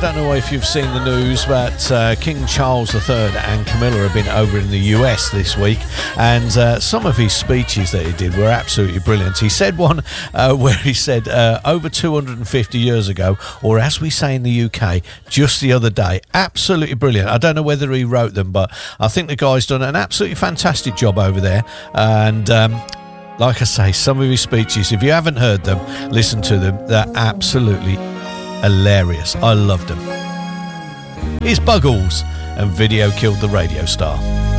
don't know if you've seen the news, but King Charles III and Camilla have been over in the US this week, and some of his speeches that he did were absolutely brilliant. He said one where he said over 250 years ago, or as we say in the UK, just the other day. Absolutely brilliant. I don't know whether he wrote them, but I think the guy's done an absolutely fantastic job over there. And like I say, some of his speeches, if you haven't heard them, listen to them. They're absolutely hilarious. I loved them. Here's Buggles and Video Killed the Radio Star.